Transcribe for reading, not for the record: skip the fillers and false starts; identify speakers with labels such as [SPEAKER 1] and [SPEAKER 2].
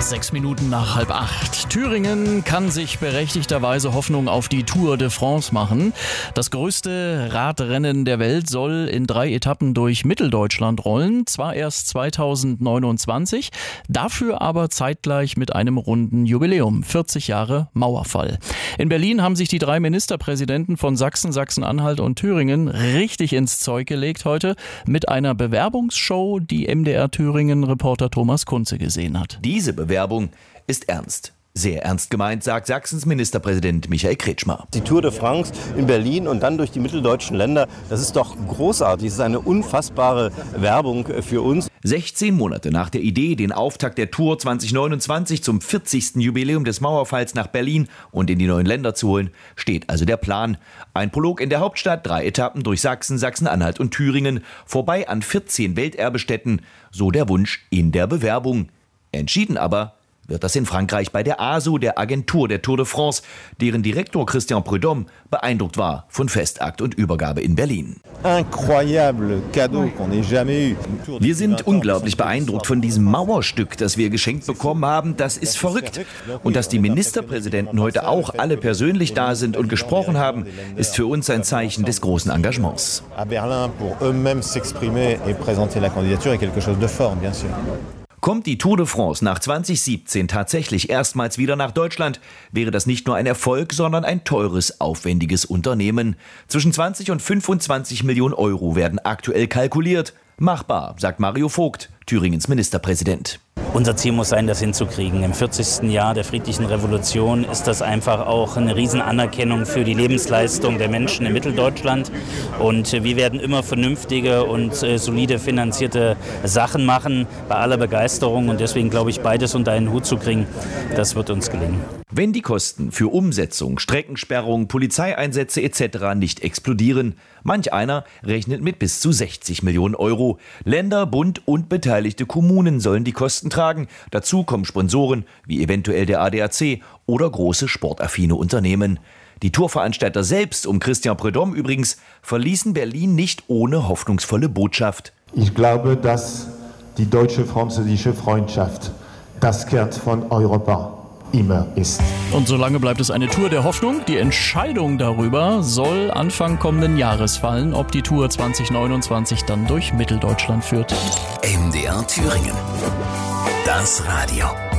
[SPEAKER 1] 6 Minuten nach 7:30. Thüringen kann sich berechtigterweise Hoffnung auf die Tour de France machen. Das größte Radrennen der Welt soll in 3 Etappen durch Mitteldeutschland rollen. Zwar erst 2029, dafür aber zeitgleich mit einem runden Jubiläum. 40 Jahre Mauerfall. In Berlin haben sich die 3 Ministerpräsidenten von Sachsen, Sachsen-Anhalt und Thüringen richtig ins Zeug gelegt heute mit einer Bewerbungsshow, die MDR Thüringen-Reporter Thomas Kunze gesehen hat.
[SPEAKER 2] Diese Bewerbung ist ernst. Sehr ernst gemeint, sagt Sachsens Ministerpräsident Michael Kretschmer.
[SPEAKER 3] Die Tour de France in Berlin und dann durch die mitteldeutschen Länder, das ist doch großartig. Das ist eine unfassbare Werbung für uns.
[SPEAKER 2] 16 Monate nach der Idee, den Auftakt der Tour 2029 zum 40. Jubiläum des Mauerfalls nach Berlin und in die neuen Länder zu holen, steht also der Plan. Ein Prolog in der Hauptstadt, 3 Etappen durch Sachsen, Sachsen-Anhalt und Thüringen, vorbei an 14 Welterbestätten, so der Wunsch in der Bewerbung. Entschieden aber wird das in Frankreich bei der ASO, der Agentur der Tour de France, deren Direktor Christian Prudhomme beeindruckt war von Festakt und Übergabe in Berlin. Wir sind unglaublich beeindruckt von diesem Mauerstück, das wir geschenkt bekommen haben. Das ist verrückt. Und dass die Ministerpräsidenten heute auch alle persönlich da sind und gesprochen haben, ist für uns ein Zeichen des großen Engagements. Kommt die Tour de France nach 2017 tatsächlich erstmals wieder nach Deutschland, wäre das nicht nur ein Erfolg, sondern ein teures, aufwendiges Unternehmen. Zwischen 20 und 25 Millionen Euro werden aktuell kalkuliert. Machbar, sagt Mario Vogt, Thüringens Ministerpräsident.
[SPEAKER 4] Unser Ziel muss sein, das hinzukriegen. Im 40. Jahr der friedlichen Revolution ist das einfach auch eine Riesenanerkennung für die Lebensleistung der Menschen in Mitteldeutschland. Und wir werden immer vernünftige und solide finanzierte Sachen machen, bei aller Begeisterung. Und deswegen glaube ich, beides unter einen Hut zu kriegen, das wird uns gelingen.
[SPEAKER 2] Wenn die Kosten für Umsetzung, Streckensperrung, Polizeieinsätze etc. nicht explodieren, manch einer rechnet mit bis zu 60 Millionen Euro. Länder, Bund und beteiligte Kommunen sollen die Kosten tragen. Dazu kommen Sponsoren wie eventuell der ADAC oder große sportaffine Unternehmen. Die Tourveranstalter selbst, um Christian Prudhomme übrigens, verließen Berlin nicht ohne hoffnungsvolle Botschaft.
[SPEAKER 5] Ich glaube, dass die deutsche-französische Freundschaft das Kern von Europa immer ist.
[SPEAKER 1] Und solange bleibt es eine Tour der Hoffnung. Die Entscheidung darüber soll Anfang kommenden Jahres fallen, ob die Tour 2029 dann durch Mitteldeutschland führt.
[SPEAKER 6] MDR Thüringen. Das Radio.